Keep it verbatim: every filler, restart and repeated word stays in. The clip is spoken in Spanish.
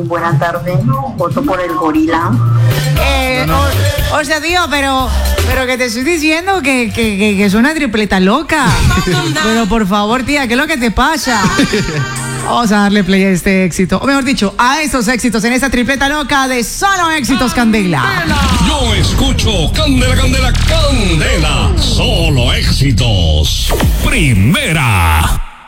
buena tarde. Voto por el gorila. Eh, no, no. O, o sea, tío, pero, pero que te estoy diciendo que, que, que, que es una tripleta loca. Pero por favor, tía, ¿qué es lo que te pasa? Vamos a darle play a este éxito, o mejor dicho, a esos éxitos en esta tripleta loca de Solo Éxitos Candela. Yo escucho Candela, Candela, Candela. Solo Éxitos. Primera.